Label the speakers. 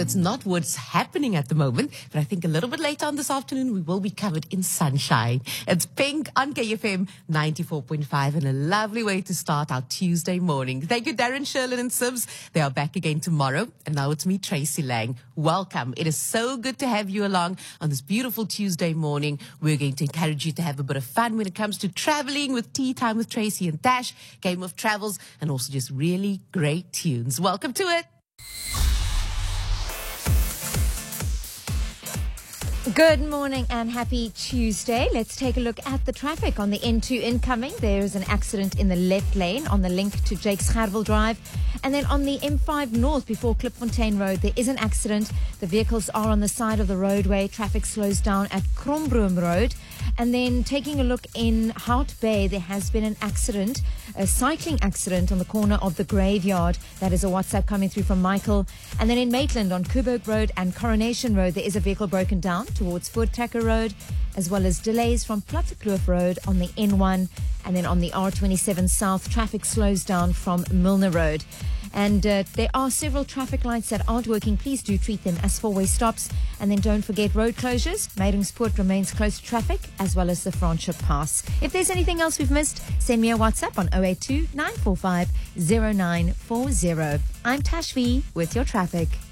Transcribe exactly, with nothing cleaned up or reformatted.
Speaker 1: it's not what's happening at the moment, but I think a little bit later on this afternoon, we will be covered in sunshine. It's Pink on K F M ninety-four point five, and a lovely way to start our Tuesday morning. Thank you, Darren, Sherlin and Sibs. They are back again tomorrow. And now it's me, Tracy Lang. Welcome. It is so good to have you along on this beautiful Tuesday morning. We're going to encourage you to have a bit of fun when it comes to traveling with Tea Time with Tracy and Dash, Game of Travels, and also just really great tunes. Welcome to it.
Speaker 2: Good morning and happy Tuesday. Let's take a look at the traffic on the N two incoming. There is an accident in the left lane on the link to Jakes Gerwel Drive. And then on the M five North before Klipfontein Road, there is an accident. The vehicles are on the side of the roadway. Traffic slows down at Krombroom Road. And then taking a look in Hout Bay, there has been an accident, a cycling accident on the corner of the graveyard. That is a WhatsApp coming through from Michael. And then in Maitland on Coburg Road and Coronation Road, there is a vehicle broken down towards Voortrekker Road, as well as delays from Plattekloof Road on the N one. And then on the R twenty-seven South, traffic slows down from Milner Road. And uh, there are several traffic lights that aren't working. Please do treat them as four-way stops. And then don't forget road closures. Meiringspoort remains closed to traffic, as well as the Franschhoek Pass. If there's anything else we've missed, send me a WhatsApp on zero eight two, nine four five, zero nine four zero. I'm Tashvi with your traffic.